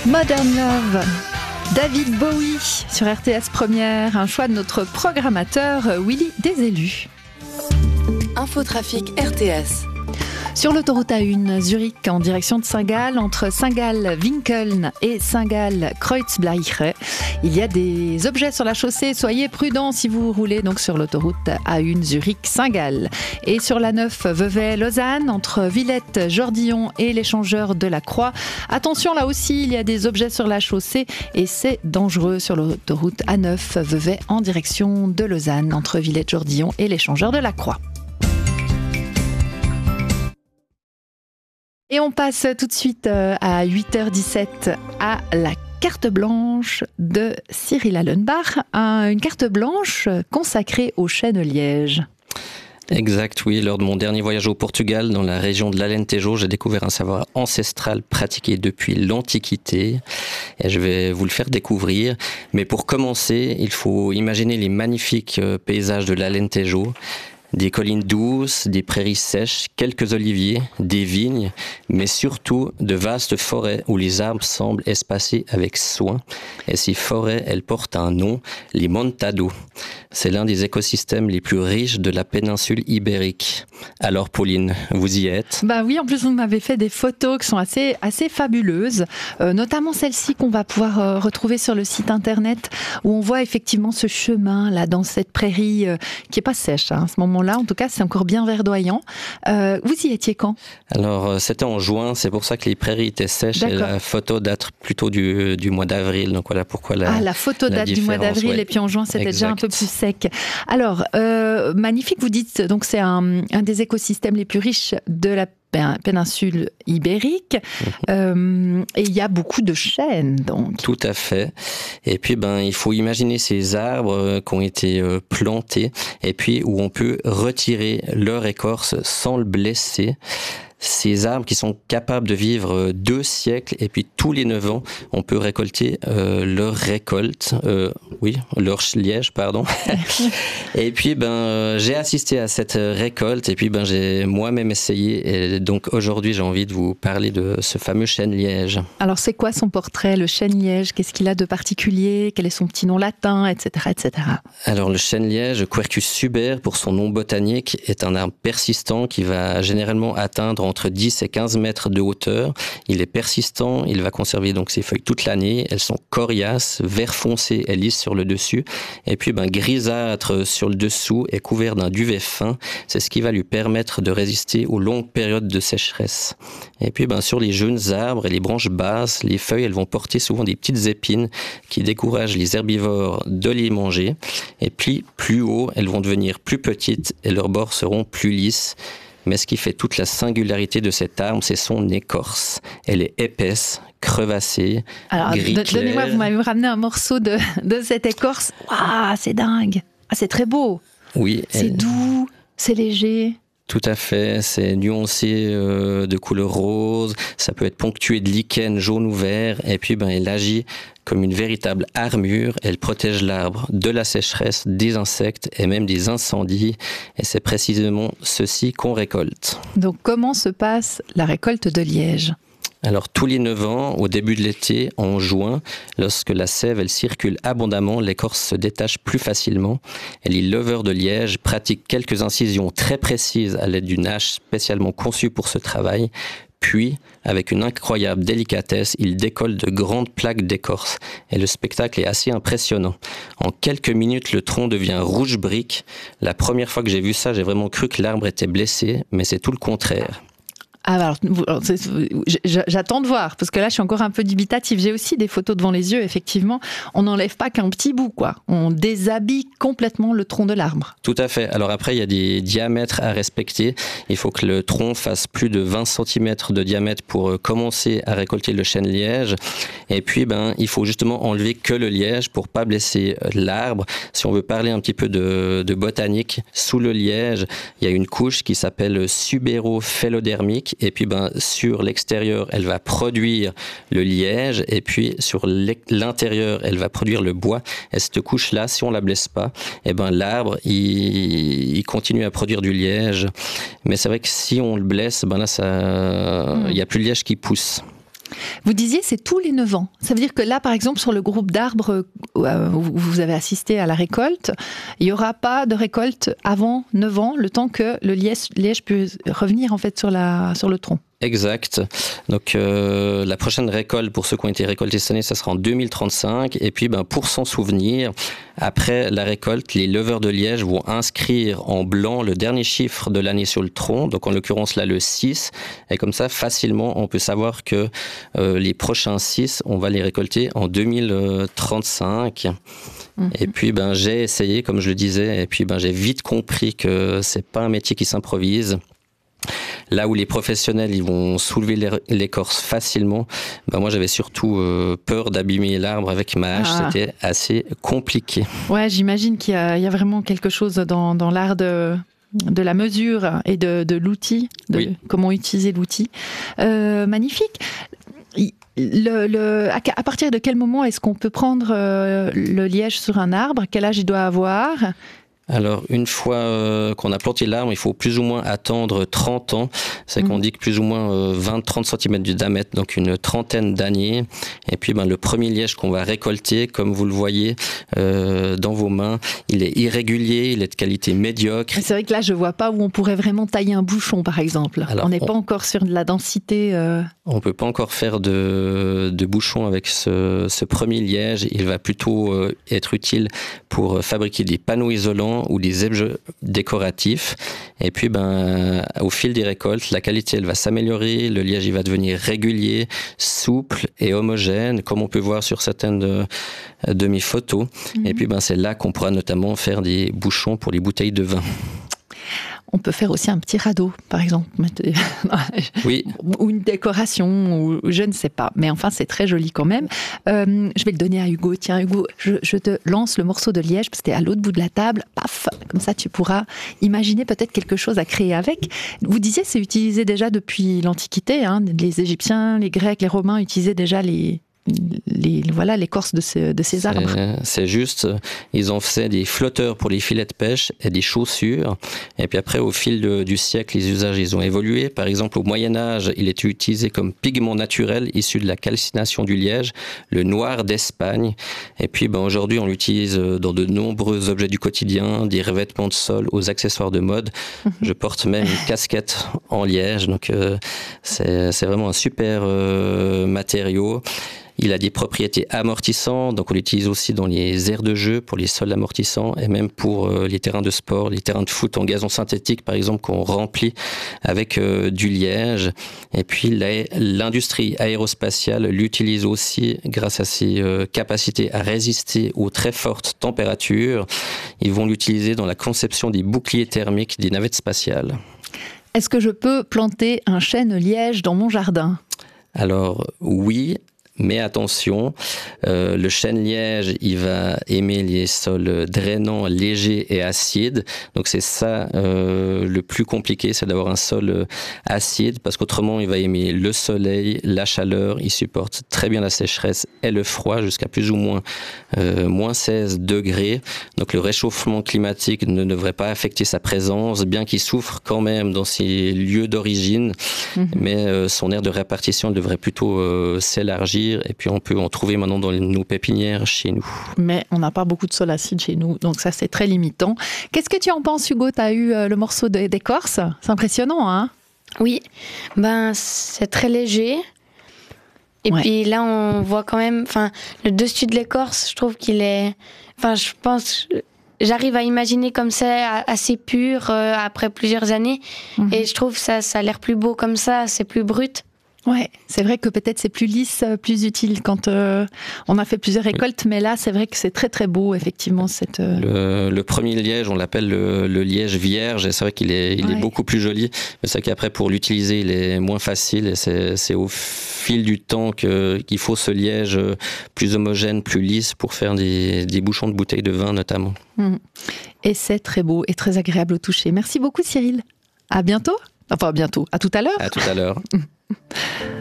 Modern Love, David Bowie sur RTS Première, un choix de notre programmateur Willy Desélus. Infotrafic RTS. Sur l'autoroute A1, Zurich en direction de Saint-Gall, entre Saint-Gall-Winkeln et Saint-Gall-Kreuzbleiche, il y a des objets sur la chaussée. Soyez prudents si vous roulez donc sur l'autoroute A1 Zurich-Saint-Gall. Et sur la 9 Vevey-Lausanne, entre Villette, Jordillon et l'échangeur de la Croix. Attention, là aussi, il y a des objets sur la chaussée et c'est dangereux sur l'autoroute A9 Vevey en direction de Lausanne, entre Villette, Jordillon et l'échangeur de la Croix. Et on passe tout de suite à 8h17 à la carte blanche de Cyril Allenbach, une carte blanche consacrée au chêne liège. Exact, oui. Lors de mon dernier voyage au Portugal, dans la région de l'Alentejo, j'ai découvert un savoir ancestral pratiqué depuis l'Antiquité. Et je vais vous le faire découvrir. Mais pour commencer, il faut imaginer les magnifiques paysages de l'Alentejo. Des collines douces, des prairies sèches, quelques oliviers, des vignes, mais surtout de vastes forêts où les arbres semblent espacés avec soin. Et ces forêts, elles portent un nom, les Montados. C'est l'un des écosystèmes les plus riches de la péninsule ibérique. Alors Pauline, vous y êtes ? Bah oui, en plus vous m'avez fait des photos qui sont assez fabuleuses, notamment celle-ci qu'on va pouvoir retrouver sur le site internet, où on voit effectivement ce chemin là dans cette prairie qui est pas sèche à ce moment-là. En tout cas, c'est encore bien verdoyant. Vous y étiez quand ? Alors, c'était en juin, c'est pour ça que les prairies étaient sèches. D'accord. Et la photo date plutôt du mois d'avril. Donc voilà pourquoi la photo date du mois d'avril, ouais. Et puis en juin, c'était exact. Déjà un peu plus sec. Alors, magnifique, vous dites, donc c'est un des écosystèmes les plus riches de la péninsule ibérique, et il y a beaucoup de chênes, donc. Tout à fait. Et puis, il faut imaginer ces arbres qui ont été plantés, et puis où on peut retirer leur écorce sans le blesser. Ces arbres qui sont capables de vivre 2 siècles, et puis tous les 9 ans, on peut récolter leur récolte, leur liège, pardon. Et puis, j'ai assisté à cette récolte, et puis, j'ai moi-même essayé. Et donc, aujourd'hui, j'ai envie de vous parler de ce fameux chêne liège. Alors, c'est quoi son portrait, le chêne liège ? Qu'est-ce qu'il a de particulier ? Quel est son petit nom latin, etc., etc. Alors, le chêne liège, Quercus suber, pour son nom botanique, est un arbre persistant qui va généralement atteindre entre 10 et 15 mètres de hauteur. Il est persistant, il va conserver donc ses feuilles toute l'année. Elles sont coriaces, vert foncé et lisses sur le dessus. Et puis grisâtre sur le dessous et couvert d'un duvet fin. C'est ce qui va lui permettre de résister aux longues périodes de sécheresse. Et puis sur les jeunes arbres et les branches basses, les feuilles elles vont porter souvent des petites épines qui découragent les herbivores de les manger. Et puis plus haut, elles vont devenir plus petites et leurs bords seront plus lisses. Mais ce qui fait toute la singularité de cette arbre, c'est son écorce. Elle est épaisse, crevassée, gris clair. Donnez-moi, vous m'avez ramené un morceau de cette écorce. Waouh, c'est dingue. Ah, c'est très beau. Oui. C'est doux, c'est léger. Tout à fait, c'est nuancé de couleur rose, ça peut être ponctué de lichen jaune ou vert, et puis elle agit comme une véritable armure. Elle protège l'arbre de la sécheresse, des insectes et même des incendies, et c'est précisément ceci qu'on récolte. Donc comment se passe la récolte de liège ? Alors tous les 9 ans, au début de l'été, en juin, lorsque la sève elle circule abondamment, l'écorce se détache plus facilement. Et les leveurs de liège pratiquent quelques incisions très précises à l'aide d'une hache spécialement conçue pour ce travail. Puis, avec une incroyable délicatesse, ils décollent de grandes plaques d'écorce. Et le spectacle est assez impressionnant. En quelques minutes, le tronc devient rouge brique. La première fois que j'ai vu ça, j'ai vraiment cru que l'arbre était blessé, mais c'est tout le contraire. Ah, alors, j'attends de voir, parce que là, je suis encore un peu dubitative. J'ai aussi des photos devant les yeux, effectivement. On n'enlève pas qu'un petit bout, quoi. On déshabille complètement le tronc de l'arbre. Tout à fait. Alors après, il y a des diamètres à respecter. Il faut que le tronc fasse plus de 20 cm de diamètre pour commencer à récolter le chêne liège. Et puis, il faut justement enlever que le liège pour pas blesser l'arbre. Si on veut parler un petit peu de botanique, sous le liège, il y a une couche qui s'appelle subérophellodermique. Et puis, sur l'extérieur, elle va produire le liège. Et puis, sur l'intérieur, elle va produire le bois. Et cette couche-là, si on la blesse pas, l'arbre, il continue à produire du liège. Mais c'est vrai que si on le blesse, là, il y a plus de liège qui pousse. Vous disiez c'est tous les 9 ans. Ça veut dire que là, par exemple, sur le groupe d'arbres où vous avez assisté à la récolte, il n'y aura pas de récolte avant 9 ans, le temps que le liège puisse revenir en fait sur le tronc. Exact. Donc la prochaine récolte pour ceux qui ont été récoltés cette année, ça sera en 2035. Et puis pour s'en souvenir, après la récolte, les leveurs de liège vont inscrire en blanc le dernier chiffre de l'année sur le tronc. Donc en l'occurrence là le 6. Et comme ça facilement on peut savoir que les prochains 6, on va les récolter en 2035. Et puis j'ai essayé, comme je le disais, et puis j'ai vite compris que c'est pas un métier qui s'improvise. Là où les professionnels ils vont soulever l'écorce facilement, moi j'avais surtout peur d'abîmer l'arbre avec ma hache. C'était assez compliqué. Ouais, j'imagine qu'il y a vraiment quelque chose dans l'art de la mesure et de l'outil, comment utiliser l'outil. Magnifique. À partir de quel moment est-ce qu'on peut prendre le liège sur un arbre? Quel âge il doit avoir? Alors, une fois qu'on a planté l'arbre, il faut plus ou moins attendre 30 ans. C'est qu'on dit que plus ou moins 20-30 cm du diamètre, donc une trentaine d'années. Et puis, le premier liège qu'on va récolter, comme vous le voyez dans vos mains, il est irrégulier, il est de qualité médiocre. C'est vrai que là, je vois pas où on pourrait vraiment tailler un bouchon, par exemple. Alors, on n'est pas encore sur de la densité. On peut pas encore faire de bouchon avec ce premier liège. Il va plutôt être utile pour fabriquer des panneaux isolants ou des objets décoratifs. Et puis, au fil des récoltes, la qualité, elle va s'améliorer. Le liège, il va devenir régulier, souple et homogène, comme on peut voir sur certaines de mes photos. Et puis, c'est là qu'on pourra notamment faire des bouchons pour les bouteilles de vin. On peut faire aussi un petit radeau, par exemple. Oui. Ou une décoration, ou je ne sais pas. Mais enfin, c'est très joli quand même. Je vais le donner à Hugo. Tiens, Hugo, je te lance le morceau de liège, parce que c'était à l'autre bout de la table. Paf, comme ça, tu pourras imaginer peut-être quelque chose à créer avec. Vous disiez, c'est utilisé déjà depuis l'Antiquité. Les Égyptiens, les Grecs, les Romains utilisaient déjà l'écorce de ces arbres. C'est juste, ils en faisaient des flotteurs pour les filets de pêche et des chaussures. Et puis après, au fil du siècle, les usages ils ont évolué. Par exemple, au Moyen-Âge, il était utilisé comme pigment naturel issu de la calcination du liège, le noir d'Espagne. Et puis aujourd'hui, on l'utilise dans de nombreux objets du quotidien, des revêtements de sol aux accessoires de mode. Je porte même une casquette en liège. Donc c'est vraiment un super matériau. Il a des propriétés amortissantes, donc on l'utilise aussi dans les aires de jeu pour les sols amortissants et même pour les terrains de sport, les terrains de foot en gazon synthétique par exemple qu'on remplit avec du liège. Et puis l'industrie aérospatiale l'utilise aussi grâce à ses capacités à résister aux très fortes températures. Ils vont l'utiliser dans la conception des boucliers thermiques des navettes spatiales. Est-ce que je peux planter un chêne liège dans mon jardin? Alors oui. Mais attention, le chêne liège, il va aimer les sols drainants, légers et acides. Donc c'est ça le plus compliqué, c'est d'avoir un sol acide, parce qu'autrement il va aimer le soleil, la chaleur. Il supporte très bien la sécheresse et le froid jusqu'à plus ou moins moins 16 degrés. Donc le réchauffement climatique ne devrait pas affecter sa présence, bien qu'il souffre quand même dans ses lieux d'origine. Mais son aire de répartition devrait plutôt s'élargir. Et puis on peut en trouver maintenant dans nos pépinières chez nous. Mais on n'a pas beaucoup de sol acide chez nous, donc ça c'est très limitant. Qu'est-ce que tu en penses, Hugo? Tu as eu le morceau d'écorce? C'est impressionnant, hein? Oui, c'est très léger. Et puis là on voit quand même, le dessus de l'écorce, je trouve qu'il est... J'arrive à imaginer comme ça, assez pur, après plusieurs années. Et je trouve ça a l'air plus beau comme ça, c'est plus brut. Ouais, c'est vrai que peut-être c'est plus lisse, plus utile quand on a fait plusieurs récoltes, mais là c'est vrai que c'est très très beau effectivement. Le premier liège, on l'appelle le liège vierge, et c'est vrai qu'il est beaucoup plus joli, mais c'est vrai qu'après pour l'utiliser il est moins facile, et c'est au fil du temps qu'il faut ce liège plus homogène, plus lisse pour faire des bouchons de bouteilles de vin notamment. Et c'est très beau et très agréable au toucher. Merci beaucoup Cyril, à bientôt, à bientôt, à tout à l'heure. À tout à l'heure.